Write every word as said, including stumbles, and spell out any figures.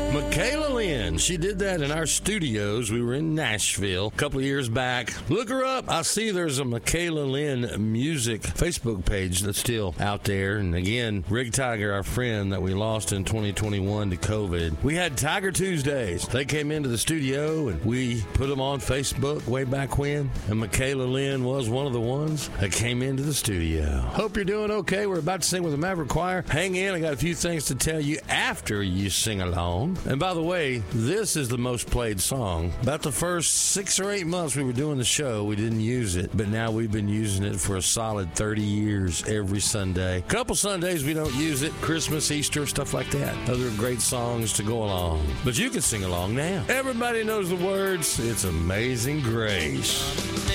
Michaela Lynn, she did that in our studios. We were in Nashville a couple of years back. Look her up. I see there's a Michaela Lynn music Facebook page that's still out there. And again, Rig Tiger, our friend that we lost in twenty twenty-one to COVID. We had Tiger Tuesdays. They came into the studio and we put them on Facebook way back when. And Michaela Lynn was one of the ones that came into the studio. Hope you're doing okay. We're about to sing with the Maverick Choir. Hang in. I got a few things to tell you after you sing along. And by the way, this is the most played song. About the first six or eight months we were doing the show, we didn't use it, but now we've been using it for a solid thirty years every Sunday. Couple Sundays we don't use it, Christmas, Easter, stuff like that. Other great songs to go along. But you can sing along now. Everybody knows the words. It's Amazing Grace.